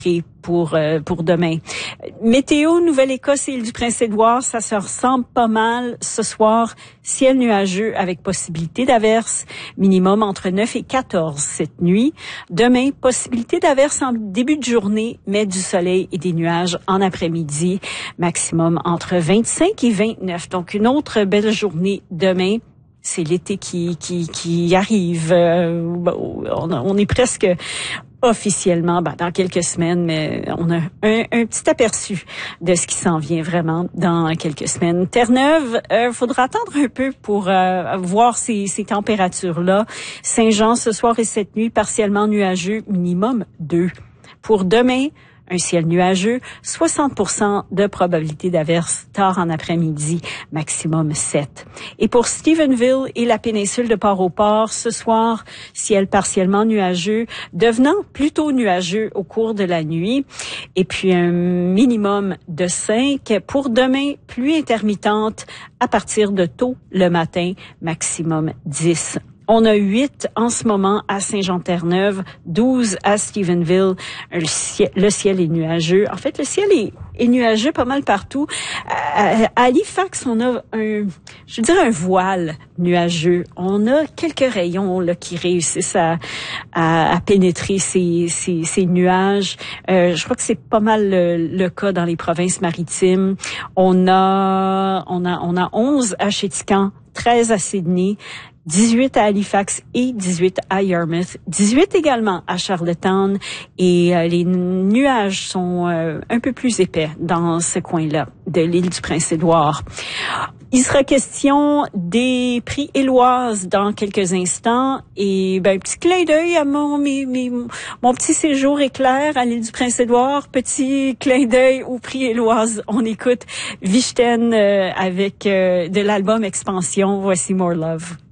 pour demain. Météo, Nouvelle-Écosse et Île-du-Prince-Édouard, ça se ressemble pas mal ce soir. Ciel nuageux avec possibilité d'averses, minimum entre 9 et 14 cette nuit. Demain, possibilité d'averses en début de journée, mais du soleil et des nuages en après-midi, maximum entre 25 et 29. Donc, une autre belle journée demain. C'est l'été qui arrive. On est presque officiellement dans quelques semaines, mais on a un petit aperçu de ce qui s'en vient vraiment dans quelques semaines. Terre-Neuve, faudra attendre un peu pour voir ces températures-là. Saint-Jean, ce soir et cette nuit, partiellement nuageux, minimum 2. Pour demain, un ciel nuageux, 60% de probabilité d'averse tard en après-midi, maximum 7. Et pour Stephenville et la péninsule de Port-au-Port, ce soir, ciel partiellement nuageux, devenant plutôt nuageux au cours de la nuit. Et puis un minimum de 5. Pour demain, pluie intermittente à partir de tôt le matin, maximum 10. On a 8 en ce moment à Saint-Jean-Terre-Neuve, 12 à Stephenville. Le ciel est nuageux. En fait, le ciel est nuageux pas mal partout. À Halifax, on a un voile nuageux. On a quelques rayons là qui réussissent à pénétrer ces nuages. Je crois que c'est pas mal le cas dans les provinces maritimes. On a 11 à Chéticamp, 13 à Sydney, 18 à Halifax et 18 à Yarmouth, 18 également à Charlottetown et les nuages sont un peu plus épais dans ce coin-là de l'île du Prince-Édouard. Il sera question des prix Éloises dans quelques instants et un petit clin d'œil à mon petit séjour éclair à l'île du Prince-Édouard, petit clin d'œil au prix Éloises. On écoute Vichten avec de l'album Expansion. Voici More Love.